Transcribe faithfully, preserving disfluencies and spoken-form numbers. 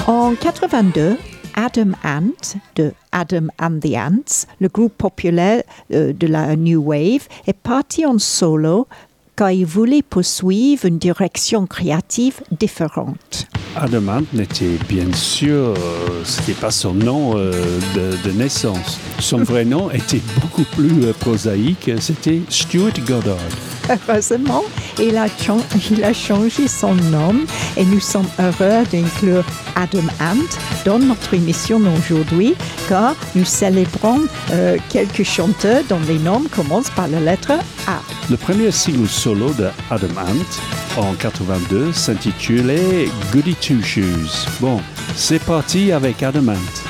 En quatre-vingt-deux, Adam Ant, de Adam and the Ants, le groupe populaire euh, de la New Wave, est parti en solo car il voulait poursuivre une direction créative différente. Adam Ant n'était bien sûr, euh, ce n'était pas son nom euh, de, de naissance. Son vrai nom était beaucoup plus euh, prosaïque, c'était Stuart Goddard. Heureusement, il a, ch- il a changé son nom et nous sommes heureux d'inclure Adam Ant dans notre émission aujourd'hui car nous célébrons euh, quelques chanteurs dont les noms commencent par la lettre A. Le premier single solo de Adam Ant en quatre-vingt-deux s'intitulait Goody Two Shoes. Bon, c'est parti avec Adam Ant.